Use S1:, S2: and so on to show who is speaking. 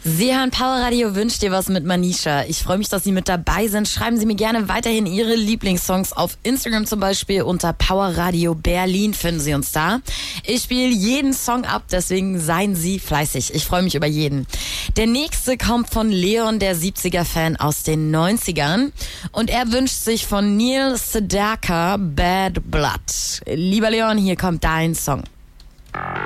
S1: Sie hören Power Radio Wünsch dir was mit Manisha. Ich freue mich, dass Sie mit dabei sind. Schreiben Sie mir gerne weiterhin Ihre Lieblingssongs auf Instagram zum Beispiel. Unter Power Radio Berlin finden Sie uns da. Ich spiele jeden Song ab, deswegen seien Sie fleißig. Ich freue mich über jeden. Der nächste kommt von Leon, der 70er-Fan aus den 90ern. Und er wünscht sich von Neil Sedaka Bad Blood. Lieber Leon, hier kommt dein Song.